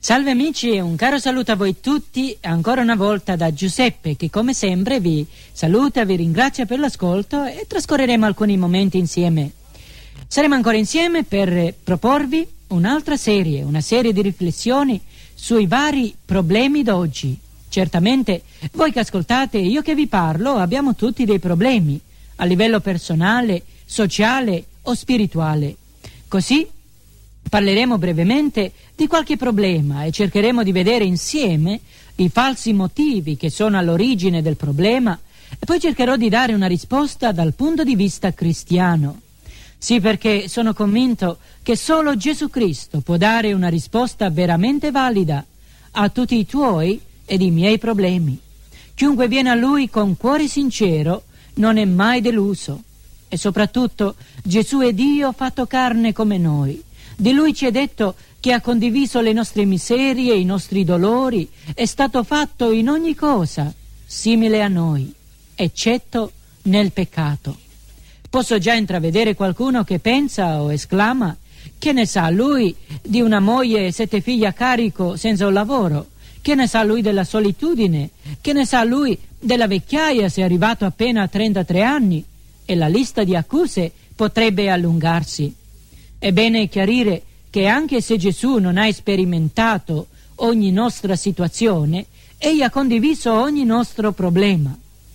Salve amici e un caro saluto a voi tutti, ancora una volta da Giuseppe, che come sempre vi saluta, vi ringrazia per l'ascolto e trascorreremo alcuni momenti insieme. Saremo ancora insieme per proporvi un'altra serie, una serie di riflessioni sui vari problemi d'oggi. Certamente voi che ascoltate e io che vi parlo abbiamo tutti dei problemi a livello personale, sociale o spirituale. Così parleremo brevemente di qualche problema e cercheremo di vedere insieme i falsi motivi che sono all'origine del problema e poi cercherò di dare una risposta dal punto di vista cristiano. Sì, perché sono convinto che solo Gesù Cristo può dare una risposta veramente valida a tutti i tuoi ed i miei problemi. Chiunque viene a Lui con cuore sincero non è mai deluso. E soprattutto Gesù è Dio fatto carne come noi. Di Lui ci è detto che ha condiviso le nostre miserie, i nostri dolori, è stato fatto in ogni cosa simile a noi, eccetto nel peccato. Posso già intravedere qualcuno che pensa o esclama: che ne sa lui di una moglie e 7 figli a carico senza un lavoro? Che ne sa lui della solitudine? Che ne sa lui della vecchiaia se è arrivato appena a 33 anni? E la lista di accuse potrebbe allungarsi. È bene chiarire che anche se Gesù non ha sperimentato ogni nostra situazione, egli ha condiviso ogni nostro problema.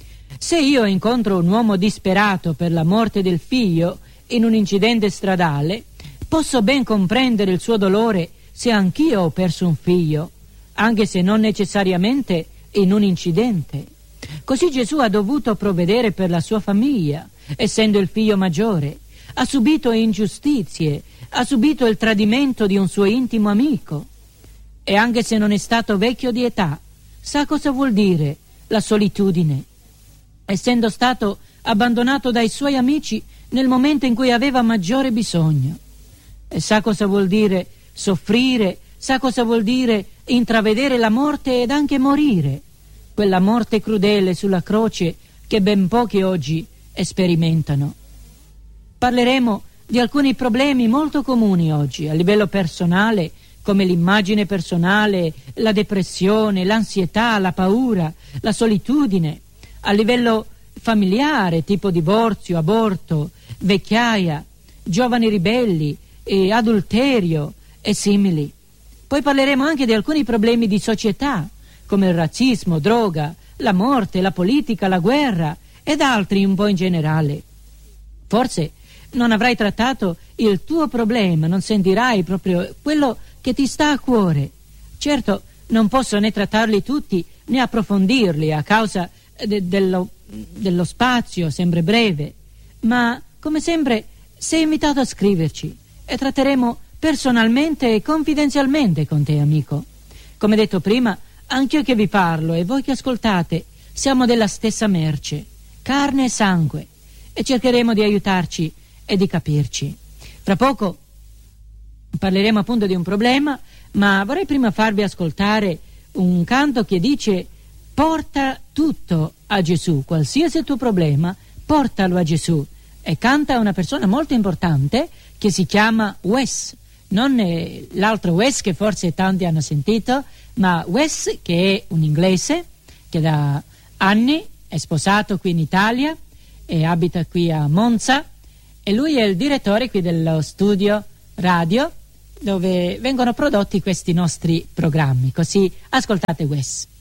Se io incontro un uomo disperato per la morte del figlio in un incidente stradale, posso ben comprendere il suo dolore se anch'io ho perso un figlio, anche se non necessariamente in un incidente. Così Gesù ha dovuto provvedere per la sua famiglia, essendo il figlio maggiore. Ha subito ingiustizie, ha subito il tradimento di un suo intimo amico. E anche se non è stato vecchio di età, sa cosa vuol dire la solitudine, essendo stato abbandonato dai suoi amici nel momento in cui aveva maggiore bisogno. E sa cosa vuol dire soffrire, sa cosa vuol dire intravedere la morte ed anche morire, quella morte crudele sulla croce che ben pochi oggi sperimentano. Parleremo di alcuni problemi molto comuni oggi a livello personale, come l'immagine personale, la depressione, l'ansietà, la paura, la solitudine; a livello familiare, tipo divorzio, aborto, vecchiaia, giovani ribelli, adulterio e simili. Poi parleremo anche di alcuni problemi di società, come il razzismo, droga, la morte, la politica, la guerra ed altri un po' in generale. Forse non avrai trattato il tuo problema, non sentirai proprio quello che ti sta a cuore. Certo, non posso né trattarli tutti né approfondirli a causa dello spazio sempre breve, ma come sempre sei invitato a scriverci e tratteremo personalmente e confidenzialmente con te, amico. Come detto prima, anch'io che vi parlo e voi che ascoltate siamo della stessa merce, carne e sangue, e cercheremo di aiutarci e di capirci. Fra poco parleremo appunto di un problema, ma vorrei prima farvi ascoltare un canto che dice: porta tutto a Gesù, qualsiasi tuo problema, portalo a Gesù. E canta una persona molto importante che si chiama Wes, non l'altro Wes che forse tanti hanno sentito, ma Wes, che è un inglese che da anni è sposato qui in Italia e abita qui a Monza, e lui è il direttore qui dello studio radio dove vengono prodotti questi nostri programmi. Così ascoltate Wes.